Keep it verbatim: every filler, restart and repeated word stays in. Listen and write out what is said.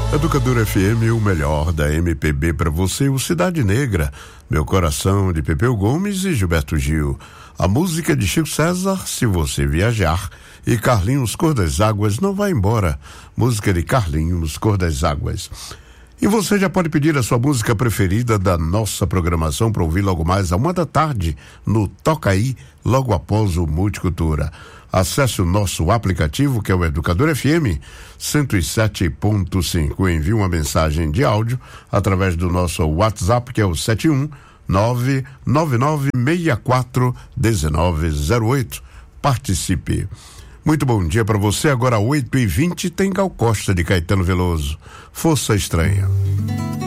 Educadora F M, o melhor da M P B para você, o Cidade Negra, Meu Coração, de Pepeu Gomes e Gilberto Gil. A música de Chico César, Se Você Viajar, e Carlinhos Cor das Águas, Não Vai Embora, música de Carlinhos Cor das Águas. E você já pode pedir a sua música preferida da nossa programação para ouvir logo mais à uma da tarde no Toca Aí, logo após o Multicultura. Acesse o nosso aplicativo, que é o Educador F M cento e sete ponto cinco. Envie uma mensagem de áudio através do nosso WhatsApp, que é o sete um nove nove nove seis quatro um nove zero oito. Participe. Muito bom dia para você. Agora oito e vinte tem Gal Costa de Caetano Veloso. Força Estranha.